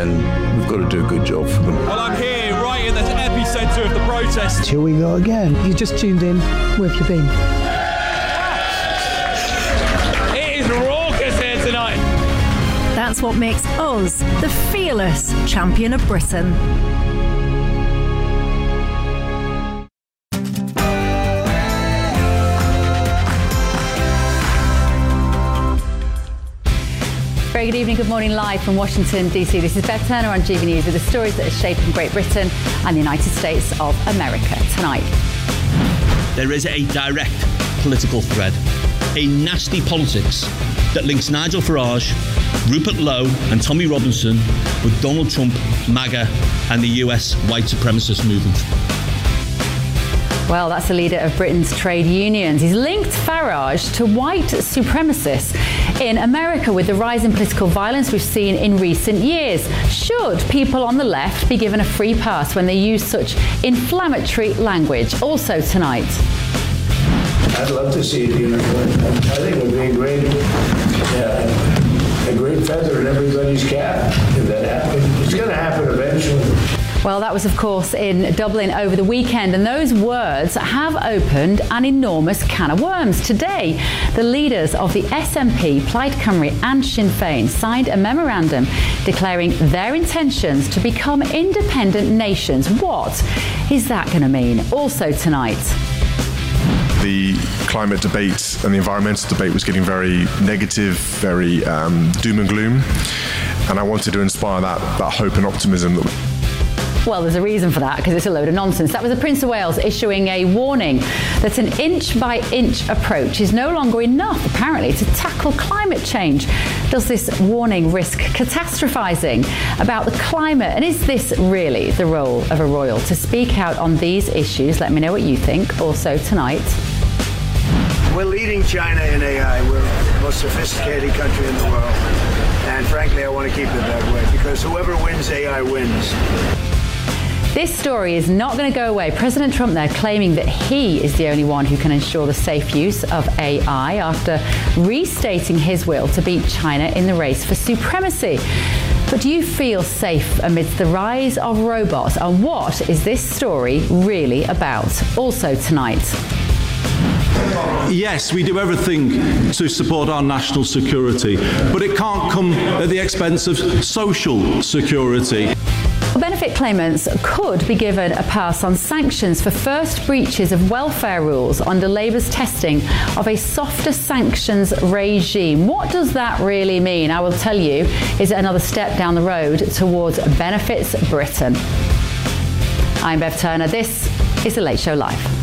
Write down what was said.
and we've got to do a good job for them. Well, I'm here right in the epicentre of the protest. Here we go again. You just tuned in. Where have you been? It is raucous here tonight. That's what makes us the fearless champion of Britain. Very good evening, good morning, live from Washington, D.C. This is Bev Turner on GB News with the stories that are shaping Great Britain and the United States of America tonight. There is a direct political thread, a nasty politics that links Nigel Farage, Rupert Lowe and Tommy Robinson with Donald Trump, MAGA and the US white supremacist movement. Well, that's the leader of Britain's trade unions. He's linked Farage to white supremacists in America with the rise in political violence we've seen in recent years. Should people on the left be given a free pass when they use such inflammatory language? Also tonight. I'd love to see it uniform. I think it would be a great feather in everybody's cap if that happened. It's going to happen eventually. Well, that was, of course, in Dublin over the weekend, and those words have opened an enormous can of worms. Today, the leaders of the SNP, Plaid Cymru and Sinn Féin signed a memorandum declaring their intentions to become independent nations. What is that going to mean? Also tonight. The climate debate and the environmental debate was getting very negative, very doom and gloom, and I wanted to inspire that hope and optimism. Well, there's a reason for that, because it's a load of nonsense. That was the Prince of Wales issuing a warning that an inch-by-inch approach is no longer enough, apparently, to tackle climate change. Does this warning risk catastrophising about the climate? And is this really the role of a royal? To speak out on these issues, let me know what you think. Also tonight. We're leading China in AI. We're the most sophisticated country in the world. And frankly, I want to keep it that way, because whoever wins AI wins. This story is not going to go away. President Trump there claiming that he is the only one who can ensure the safe use of AI after restating his will to beat China in the race for supremacy. But do you feel safe amidst the rise of robots? And what is this story really about? Also tonight. Yes, we do everything to support our national security, but it can't come at the expense of social security. Benefit claimants could be given a pass on sanctions for first breaches of welfare rules under Labour's testing of a softer sanctions regime. What does that really mean? I will tell you. Is it another step down the road towards Benefits Britain? I'm Bev Turner. This is The Late Show Live.